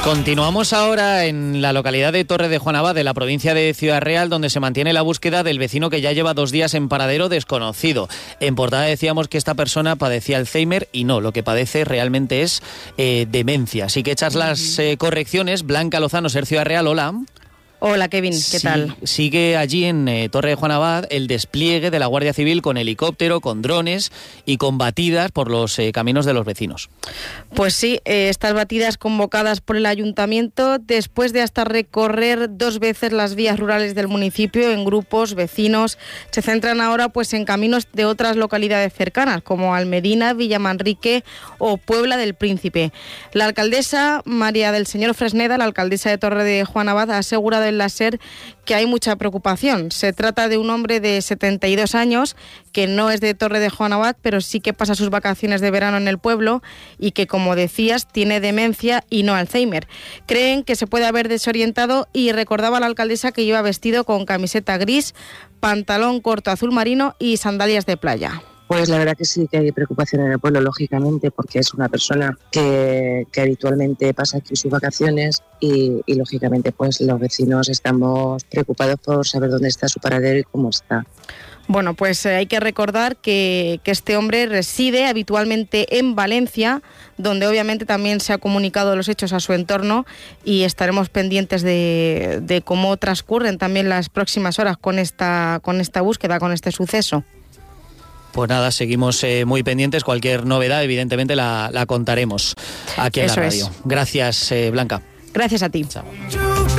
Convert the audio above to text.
Continuamos ahora en la localidad de Torre de Juan Abad, de la provincia de Ciudad Real, donde se mantiene la búsqueda del vecino que ya lleva 2 días en paradero desconocido. En portada decíamos que esta persona padecía Alzheimer y no, lo que padece realmente es demencia. Así que hechas las correcciones, Blanca Lozano, Ser Ciudad Real, hola. Hola Kevin, ¿qué tal? Sigue allí en Torre de Juan Abad el despliegue de la Guardia Civil con helicóptero, con drones y con batidas por los caminos de los vecinos. Pues sí, estas batidas convocadas por el Ayuntamiento después de hasta recorrer 2 veces las vías rurales del municipio en grupos vecinos, se centran ahora pues en caminos de otras localidades cercanas como Almedina, Villamanrique o Puebla del Príncipe. La alcaldesa María del Señor Fresneda, la alcaldesa de Torre de Juan Abad, ha asegurado en la SER que hay mucha preocupación. Se trata de un hombre de 72 años que no es de Torre de Juan Abad, pero sí que pasa sus vacaciones de verano en el pueblo y que, como decías, tiene demencia y no Alzheimer. Creen que se puede haber desorientado y recordaba a la alcaldesa que iba vestido con camiseta gris, pantalón corto azul marino y sandalias de playa. Pues la verdad que sí que hay preocupación en el pueblo, lógicamente, porque es una persona que habitualmente pasa aquí sus vacaciones y lógicamente pues los vecinos estamos preocupados por saber dónde está su paradero y cómo está. Bueno, pues hay que recordar que este hombre reside habitualmente en Valencia, donde obviamente también se ha comunicado los hechos a su entorno y estaremos pendientes de cómo transcurren también las próximas horas con esta búsqueda, con este suceso. Pues nada, seguimos muy pendientes. Cualquier novedad, evidentemente, la contaremos aquí en la radio. Gracias, Blanca. Gracias a ti. Chao.